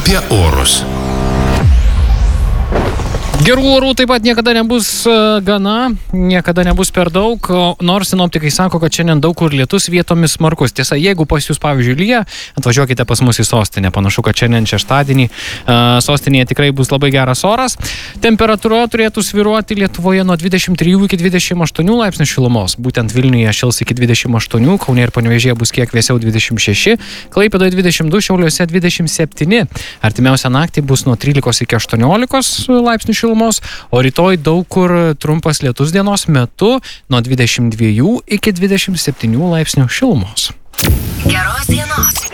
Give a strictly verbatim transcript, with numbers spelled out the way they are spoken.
apie orus. Gerų orų taip pat niekada nebus gana, niekada nebus per daug, nors sinoptikai sako, kad šiandien daug kur lietus, vietomis smarkus. Tiesa, jeigu pas jūs, pavyzdžiui, lyja, atvažiuokite pas mus į sostinę. Panašu, kad šiandien šeštadienį sostinėje tikrai bus labai geras oras. Temperatūra turėtų svyruoti Lietuvoje nuo dvidešimt trijų iki dvidešimt aštuonių laipsnių šilumos. Būtent Vilniuje šils iki dvidešimt aštuonių, Kaune ir Panevėžyje bus kiek vėsiau dvidešimt šeši, Klaipėdoje dvidešimt du, Šiauliuose dvidešimt septyni. Artimiausią naktį bus nuo trylikos iki aštuoniolikos laipsnių šilumos. O rytoj daug kur trumpas lietus dienos metu nuo dvidešimt dviejų iki dvidešimt septynių laipsnių šilumos. Geros dienos.